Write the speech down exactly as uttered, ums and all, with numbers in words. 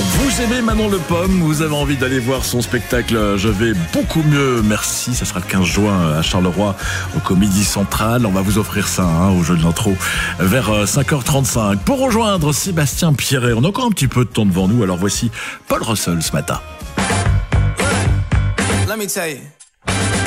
Vous aimez Manon Le Pomme, vous avez envie d'aller voir son spectacle Je vais beaucoup mieux, merci. Ça sera le quinze juin à Charleroi, au Comédie Centrale. On va vous offrir ça hein, au jeu de l'intro vers cinq heures trente-cinq. Pour rejoindre Sébastien Pierret, on a encore un petit peu de temps devant nous. Alors voici Paul Russell ce matin. Let me tell you.